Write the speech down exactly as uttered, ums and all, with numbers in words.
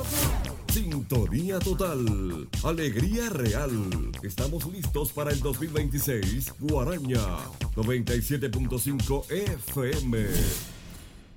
Sintonía total, alegría real. Estamos listos para el dos mil veintiséis. Guaraña noventa y siete punto cinco F M.